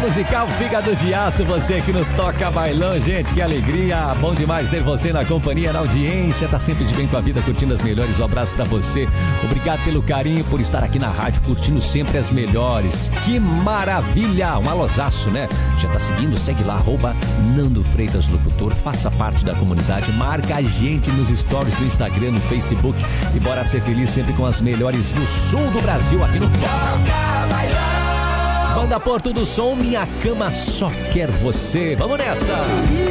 musical Fígado de Aço, você aqui no Toca Bailão, gente, que alegria, bom demais ter você na companhia, na audiência, tá sempre de bem com a vida, curtindo as melhores, um abraço pra você, obrigado pelo carinho, por estar aqui na rádio, curtindo sempre as melhores, que maravilha, um alôzaço, né? Já tá seguindo, segue lá, @Nando Freitas Locutor, faça parte da comunidade, marca a gente nos stories do Instagram, no Facebook e bora ser feliz sempre com as melhores do sul do Brasil, aqui no Toca Bailão. Banda Porto do Som, Minha Cama Só Quer Você. Vamos nessa!